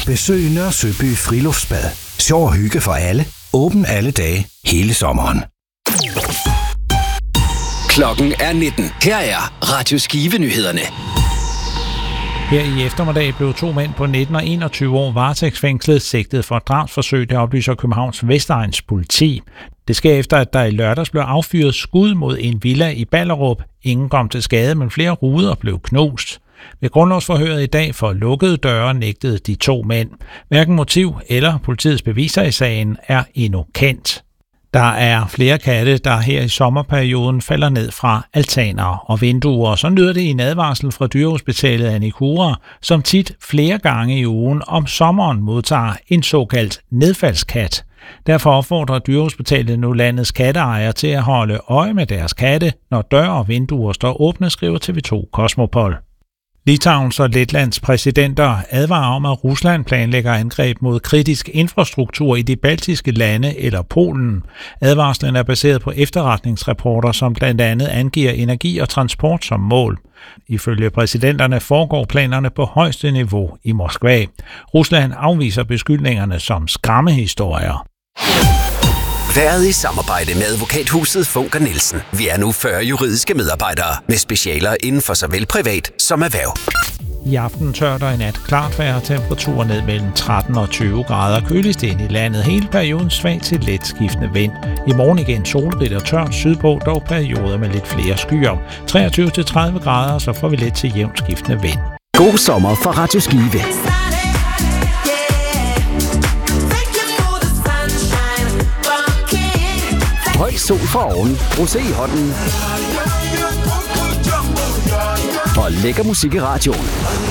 Besøg Nørre Søby Friluftsbad. Sjov og hygge for alle. Åben alle dage, hele sommeren. Klokken er 19. Her er Radio Skive-nyhederne. Her i eftermiddag blev 2 mænd på 19 og 21 år varetægtsfængslet sigtet for drabsforsøg, det oplyser Københavns Vestegns politi. Det sker efter, at der i lørdags blev affyret skud mod en villa i Ballerup. Ingen kom til skade, men flere ruder blev knust. Ved grundlovsforhøret i dag for lukkede døre nægtede de 2 mænd. Hverken motiv eller politiets beviser i sagen er endnu kendt. Der er flere katte, der her i sommerperioden falder ned fra altaner og vinduer. Så lyder det i en advarsel fra dyrehospitalet Anikura, som tit flere gange i ugen om sommeren modtager en såkaldt nedfaldskat. Derfor opfordrer dyrehospitalet nu landets katteejere til at holde øje med deres katte, når døre og vinduer står åbne, skriver TV2 Cosmopol. Litauens og Letlands præsidenter advarer om, at Rusland planlægger angreb mod kritisk infrastruktur i de baltiske lande eller Polen. Advarslen er baseret på efterretningsrapporter, som blandt andet angiver energi og transport som mål. Ifølge præsidenterne foregår planerne på højeste niveau i Moskva. Rusland afviser beskyldningerne som skræmmehistorier. Været i samarbejde med advokathuset Funker Nielsen. Vi er nu 40 juridiske medarbejdere med specialer inden for såvel privat som erhverv. I aften tørt og i nat klart vejr, temperaturer ned mellem 13 og 20 grader. Køligst ind i landet. Hele perioden svag til let skiftende vind. I morgen igen solrigt og tørt sydpå, dog perioder med lidt flere skyer. 23-30 grader, så får vi lidt til jævnt skiftende vind. God sommer fra Radio Skive. Høj sol for oven, rosé i hånden og lækker musik i radioen.